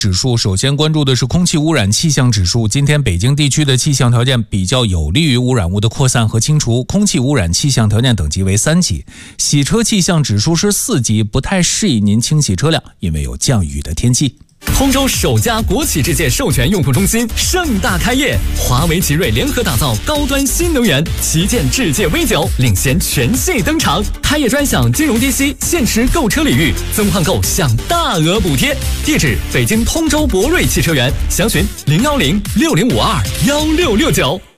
指数首先关注的是空气污染气象指数。今天北京地区的气象条件比较有利于污染物的扩散和清除，空气污染气象条件等级为3级。洗车气象指数是4级，不太适宜您清洗车辆，因为有降雨的天气。 通州首家国企质检授权用户中心盛大开业，华为奇瑞联合打造高端新能源旗舰智界 V9领衔全系登场，开业专享金融低息，限时购车礼遇，增换购享大额补贴。地址：北京通州博瑞汽车园，详询01060521669。